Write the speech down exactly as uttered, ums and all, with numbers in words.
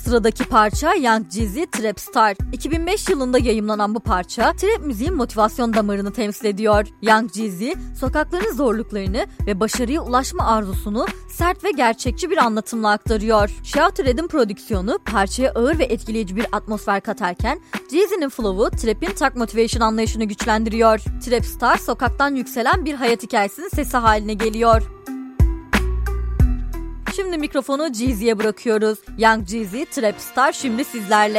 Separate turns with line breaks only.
Sıradaki parça Young Jeezy Trap Star. iki bin beş yılında yayımlanan bu parça trap müziğin motivasyon damarını temsil ediyor. Young Jeezy sokakların zorluklarını ve başarıya ulaşma arzusunu sert ve gerçekçi bir anlatımla aktarıyor. Shout Red'in prodüksiyonu parçaya ağır ve etkileyici bir atmosfer katarken Jeezy'nin flow'u trap'in tak motivation anlayışını güçlendiriyor. Trap Star sokaktan yükselen bir hayat hikayesinin sesi haline geliyor. Şimdi mikrofonu Jeezy'ye bırakıyoruz. Young Jeezy Trap Star şimdi sizlerle.